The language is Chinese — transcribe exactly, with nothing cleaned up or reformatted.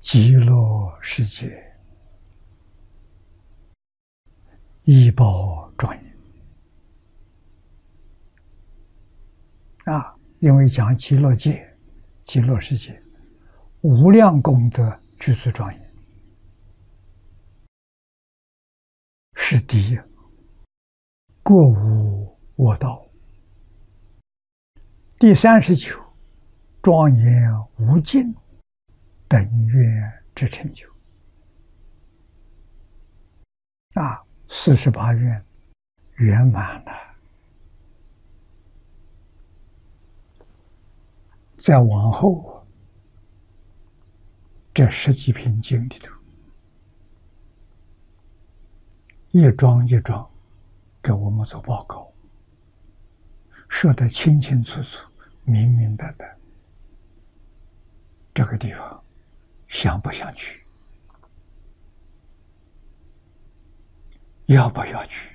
极乐世界一报庄严啊！因为讲极乐界、极乐世界无量功德具足庄严，是第各无我道。第三十九，庄严无尽等愿之成就啊！四十八愿圆满了。再往后，这十几篇经里头，一桩一桩给我们做报告，说得清清楚楚、明明白白。这个地方想不想去？要不要去？